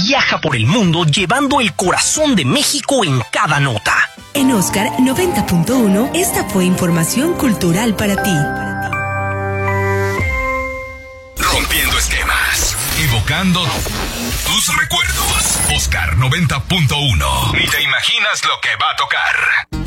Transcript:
viaja por el mundo llevando el corazón de México en cada nota. En Oscar 90.1, esta fue información cultural para ti. Rompiendo esquemas, evocando tus recuerdos. Oscar 90.1. Ni te imaginas lo que va a tocar.